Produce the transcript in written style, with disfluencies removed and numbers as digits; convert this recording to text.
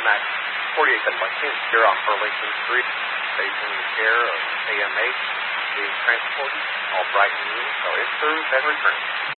Max 48 here on Burlington Street, station in the care of AMH, being transported, all bright and new, so it proves and returns.